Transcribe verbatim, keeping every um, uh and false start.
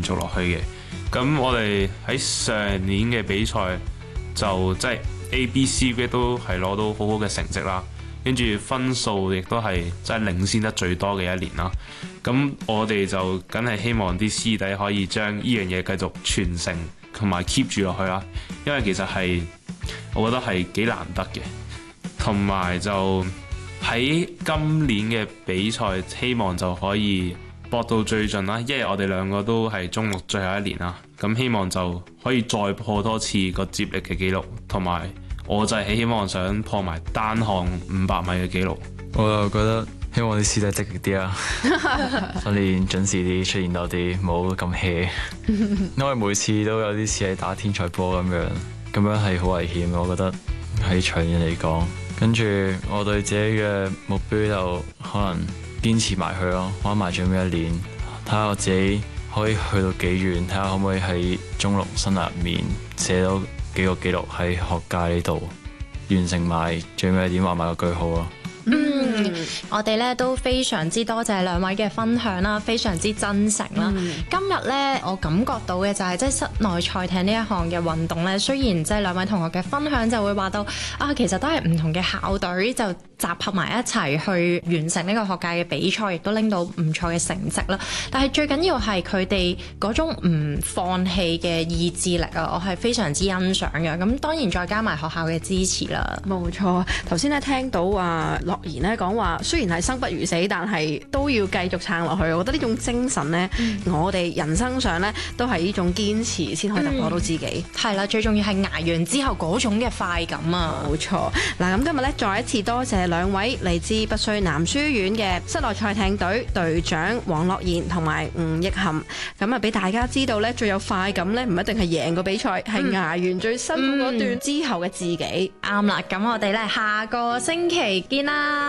續落去嘅。咁我哋喺上年嘅比賽就即係 A、B、C grade 都係攞到好好嘅成績啦，跟住分數亦都係即係領先得最多嘅一年啦。咁我哋就梗係希望啲師弟可以將呢樣嘢繼續傳承同埋 keep 住落去啦，因為其實係我覺得係幾難得嘅。同埋就喺今年嘅比賽，希望就可以搏到最盡啦，因為我哋兩個都係中六最後一年啦，咁希望就可以再破多次個接力嘅紀錄，同埋我就係希望想破埋單項五百米嘅紀錄。 我就覺得希望啲師弟積極啲啊，訓練準時啲，出現多啲，冇咁 hea。因為每次都有啲似係打天才波咁樣，咁樣係好危險，我覺得喺長遠嚟講。跟住我對自己嘅目標就可能堅持埋去咯，玩埋最尾一年，睇下我自己可以去到幾遠，睇下可唔可以喺中六生涯入面寫到幾個紀錄喺學界呢度完成埋最尾一點，畫埋個句號咯。 嗯，我哋咧都非常之多謝兩位嘅分享啦，非常之真誠啦。嗯、今日咧，我感覺到嘅就係即係室內賽艇呢一項嘅運動咧，雖然即係兩位同學嘅分享就會話到啊，其實都係唔同嘅校隊就集合埋一齊去完成呢個學界嘅比賽，亦都拎到唔錯嘅成績啦。但係最緊要係佢哋嗰種唔放棄嘅意志力啊，我係非常之欣賞嘅。咁當然再加埋學校嘅支持啦。 冇錯，頭先咧聽到話樂言咧講話，雖然係生不如死，但係都要繼續撐落去。我覺得呢種精神咧，嗯、我哋人生上咧都係呢種堅持先可以突破到自己。 係啦、嗯，最重要係捱完之後嗰種嘅快感啊！ 冇錯。嗱，咁今日咧再一次多謝兩位嚟自拔萃男書院嘅室內賽艇隊隊長黃樂言同埋吳奕含，咁啊俾大家知道咧，最有快感咧唔一定係贏個比賽，係、嗯、捱完最辛苦嗰段之後嘅自己。 啱啦、嗯，咁我哋咧下個星期見啦。